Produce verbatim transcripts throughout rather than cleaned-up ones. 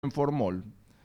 en formol.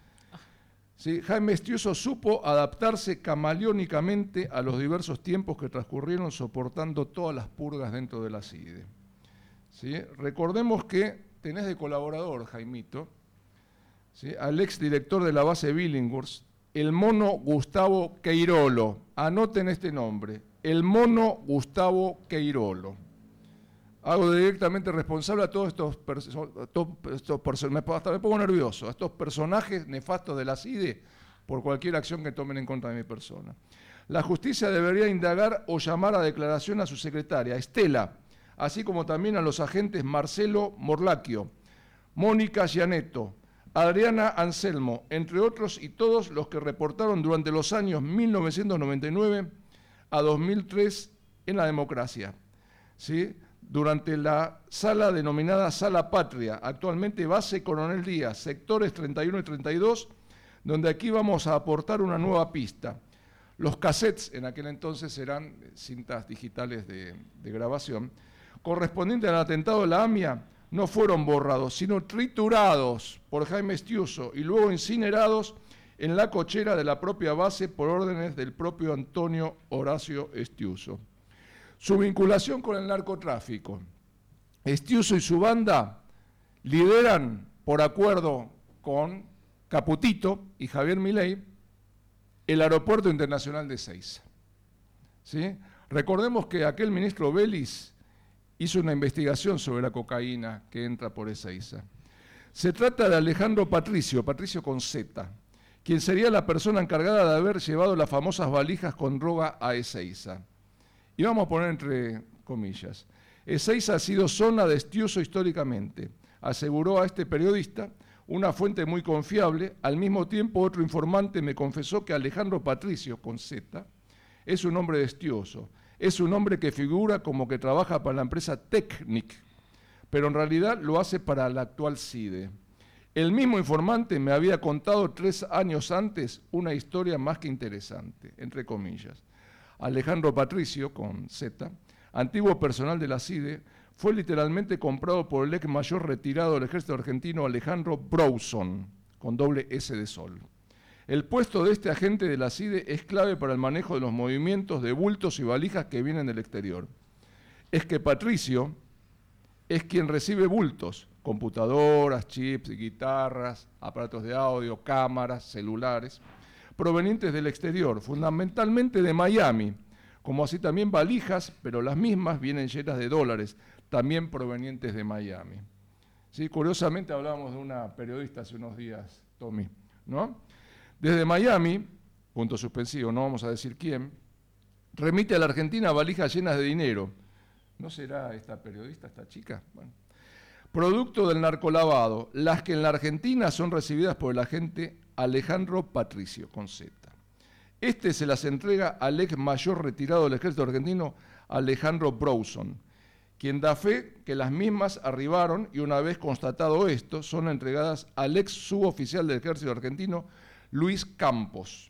¿Sí? Jaime Estiuso supo adaptarse camaleónicamente a los diversos tiempos que transcurrieron soportando todas las purgas dentro de la CIDE. ¿Sí? Recordemos que tenés de colaborador, Jaimito, ¿sí?, al exdirector de la base Billinghurst, el mono Gustavo Queirolo. Anoten este nombre, el mono Gustavo Queirolo. Hago directamente responsable a todos estos, estos, estos personajes, hasta me pongo nervioso, a estos personajes nefastos de la CIDE por cualquier acción que tomen en contra de mi persona. La justicia debería indagar o llamar a declaración a su secretaria, Estela, así como también a los agentes Marcelo Morlacchio, Mónica Gianetto, Adriana Anselmo, entre otros, y todos los que reportaron durante los años mil novecientos noventa y nueve a dos mil tres en la democracia, ¿sí?, durante la sala denominada Sala Patria, actualmente base Coronel Díaz, sectores treinta y uno y treinta y dos, donde aquí vamos a aportar una nueva pista. Los cassettes, en aquel entonces eran cintas digitales de, de grabación, correspondientes al atentado de la AMIA, no fueron borrados, sino triturados por Jaime Estiuso y luego incinerados en la cochera de la propia base por órdenes del propio Antonio Horacio Estiuso. Su vinculación con el narcotráfico. Estiuso y su banda lideran, por acuerdo con Caputito y Javier Milei, el Aeropuerto Internacional de Ezeiza. ¿Sí? Recordemos que aquel ministro Vélez hizo una investigación sobre la cocaína que entra por Ezeiza. Se trata de Alejandro Patricio, Patricio con Z, quien sería la persona encargada de haber llevado las famosas valijas con droga a Ezeiza. Y vamos a poner entre comillas, Ezeiza ha sido zona de Estiuso históricamente, aseguró a este periodista una fuente muy confiable. Al mismo tiempo, otro informante me confesó que Alejandro Patricio, con Z, es un hombre de Estiuso, es un hombre que figura como que trabaja para la empresa Technic, pero en realidad lo hace para la actual CIDE. El mismo informante me había contado tres años antes una historia más que interesante, entre comillas. Alejandro Patricio, con Z, antiguo personal de la CIDE, fue literalmente comprado por el ex mayor retirado del ejército argentino Alejandro Brouson, con doble S de sol. El puesto de este agente de la CIDE es clave para el manejo de los movimientos de bultos y valijas que vienen del exterior. Es que Patricio es quien recibe bultos, computadoras, chips, guitarras, aparatos de audio, cámaras, celulares, provenientes del exterior, fundamentalmente de Miami, como así también valijas, pero las mismas vienen llenas de dólares, también provenientes de Miami. Sí, curiosamente hablábamos de una periodista hace unos días, Tommy, ¿no? Desde Miami, punto suspensivo, no vamos a decir quién, remite a la Argentina valijas llenas de dinero. ¿No será esta periodista, esta chica? Bueno. Producto del narcolavado, las que en la Argentina son recibidas por el agente Alejandro Patricio, con Z. Este se las entrega al ex mayor retirado del ejército argentino, Alejandro Brouson, quien da fe que las mismas arribaron y una vez constatado esto, son entregadas al ex suboficial del ejército argentino, Luis Campos.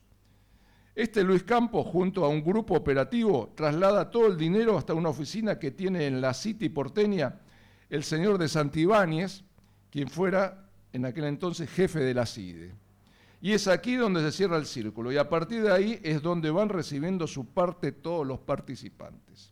Este Luis Campos, junto a un grupo operativo, traslada todo el dinero hasta una oficina que tiene en la City porteña el señor de Santibáñez, quien fuera en aquel entonces jefe de la CIDE. Y es aquí donde se cierra el círculo, y a partir de ahí es donde van recibiendo su parte todos los participantes.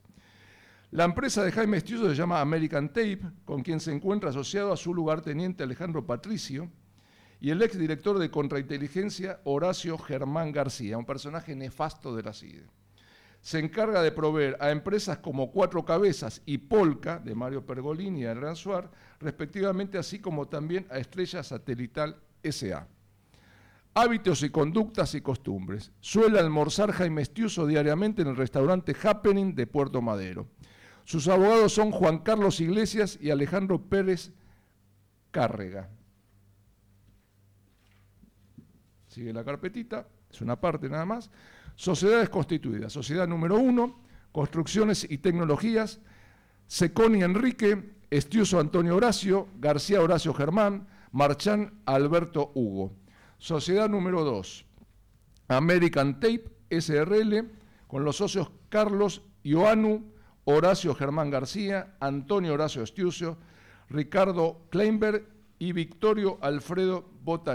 La empresa de Jaime Estiuso se llama American Tape, con quien se encuentra asociado a su lugarteniente Alejandro Patricio, y el exdirector de contrainteligencia Horacio Germán García, un personaje nefasto de la CIDE. Se encarga de proveer a empresas como Cuatro Cabezas y Polka, de Mario Pergolini y Adrián Suar, respectivamente, así como también a Estrella Satelital S A Hábitos y conductas y costumbres. Suele almorzar Jaime Estiuso diariamente en el restaurante Happening de Puerto Madero. Sus abogados son Juan Carlos Iglesias y Alejandro Pérez Cárrega. Sigue la carpetita, es una parte nada más. Sociedades constituidas. Sociedad número uno, Construcciones y Tecnologías, Seconi Enrique, Estiuso Antonio Horacio, García Horacio Germán, Marchán Alberto Hugo. Sociedad número dos, American Tape, S R L, con los socios Carlos Ioannu, Horacio Germán García, Antonio Horacio Estiuso, Ricardo Kleinberg y Victorio Alfredo Bota